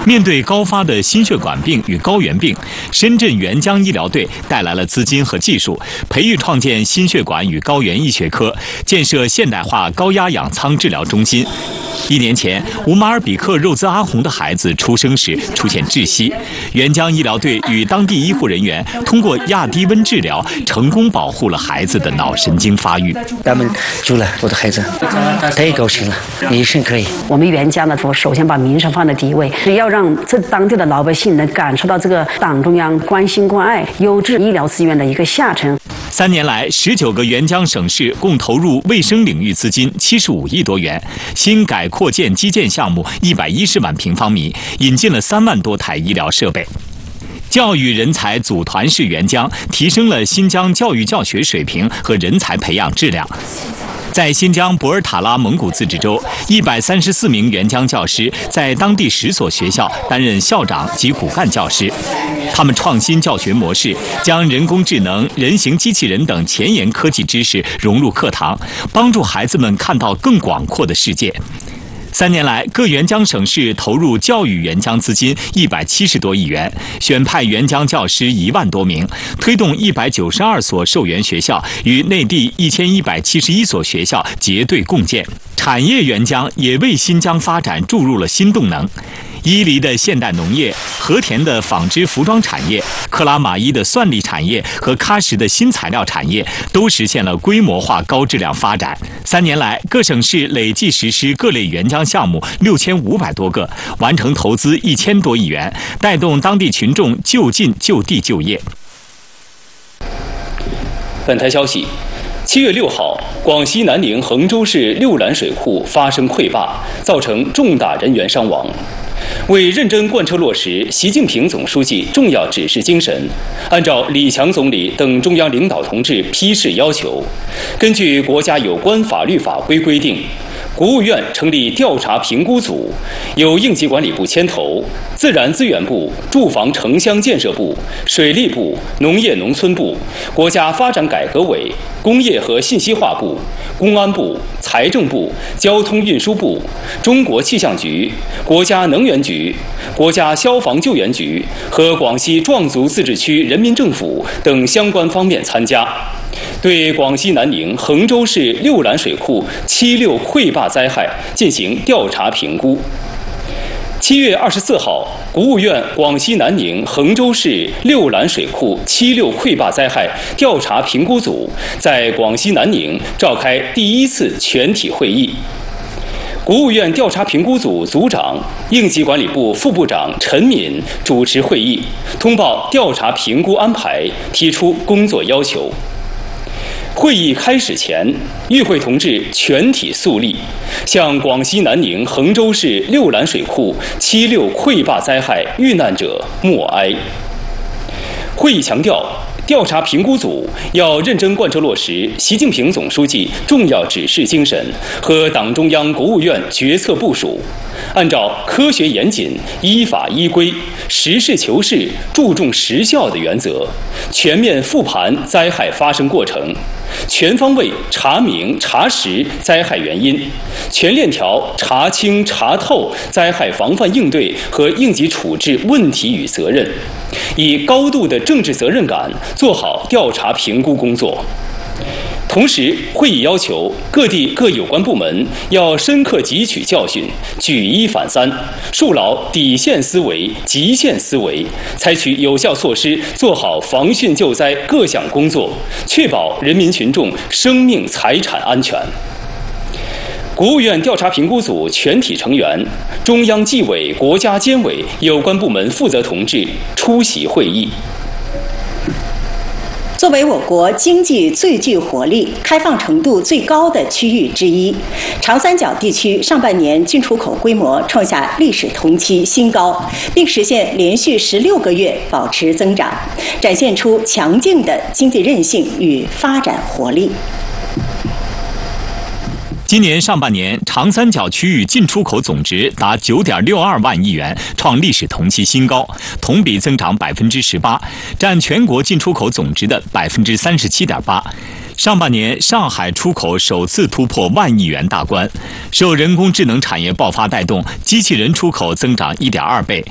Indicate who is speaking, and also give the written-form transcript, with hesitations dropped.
Speaker 1: 面对高发的心血管病与高原病，深圳援疆医疗队带来了资金和技术，培育创建心血管与高原医学科，建设现代化高压氧舱治疗中心。1年前，乌马尔比克肉孜阿洪的孩子出生时出现窒息，援疆医疗队与当地医护人员通过亚低温治疗，成功保护了孩子的脑神经发育。
Speaker 2: 他们救了我的孩子，太高兴了，医生可以。
Speaker 3: 我们援疆的时候，首先把民生放在第一位，要让这当地的老百姓能感受到这个党中央关心关爱、优质医疗资源的一个下沉。
Speaker 1: 3年来，19个援疆省市共投入卫生领域资金75亿多元，新改扩建基建项目110万平方米，引进了3万多台医疗设备。教育人才组团式援疆，提升了新疆教育教学水平和人才培养质量。在新疆博尔塔拉蒙古自治州，134名援疆教师在当地10所学校担任校长及骨干教师。他们创新教学模式，将人工智能、人形机器人等前沿科技知识融入课堂，帮助孩子们看到更广阔的世界。3年来，各援疆省市投入教育援疆资金170多亿元，选派援疆教师1万多名，推动192所受援学校与内地1171所学校结对共建。产业援疆也为新疆发展注入了新动能。伊犁的现代农业、和田的纺织服装产业、克拉玛依的算力产业和喀什的新材料产业都实现了规模化高质量发展。3年来，各省市累计实施各类援疆项目6500多个，完成投资1000多亿元，带动当地群众就近就地就业。
Speaker 4: 本台消息，7月6号，广西南宁衡州市六兰水库发生溃坝，造成重大人员伤亡。为认真贯彻落实习近平总书记重要指示精神，按照李强总理等中央领导同志批示要求，根据国家有关法律法规规定，国务院成立调查评估组，由应急管理部牵头，自然资源部、住房城乡建设部、水利部、农业农村部、国家发展改革委、工业和信息化部、公安部、财政部、交通运输部、中国气象局、国家能源局、国家消防救援局和广西壮族自治区人民政府等相关方面参加，对广西南宁衡州市六兰水库76溃坝灾害进行调查评估。7月24号，国务院广西南宁衡州市六兰水库76溃坝灾害调查评估组在广西南宁召开第1次全体会议。国务院调查评估组组长、应急管理部副部长陈敏主持会议，通报调查评估安排，提出工作要求。会议开始前，与会同志全体肃立，向广西南宁衡州市六兰水库76溃坝灾害遇难者默哀。会议强调，调查评估组要认真贯彻落实习近平总书记重要指示精神和党中央、国务院决策部署，按照科学严谨、依法依规、实事求是、注重实效的原则，全面复盘灾害发生过程，全方位查明查实灾害原因，全链条查清查透灾害防范应对和应急处置问题与责任，以高度的政治责任感做好调查评估工作。同时，会议要求各地各有关部门要深刻汲取教训，举一反三，树牢底线思维、极限思维，采取有效措施，做好防汛救灾各项工作，确保人民群众生命财产安全。国务院调查评估组全体成员、中央纪委、国家监委有关部门负责同志出席会议。
Speaker 5: 作为我国经济最具活力、开放程度最高的区域之一，长三角地区上半年进出口规模创下历史同期新高，并实现连续16个月保持增长，展现出强劲的经济韧性与发展活力。
Speaker 1: 今年上半年，长三角区域进出口总值达9.62万亿元，创历史同期新高，同比增长18%，占全国进出口总值的37.8%。上半年，上海出口首次突破万亿元大关，受人工智能产业爆发带动，机器人出口增长1.2倍。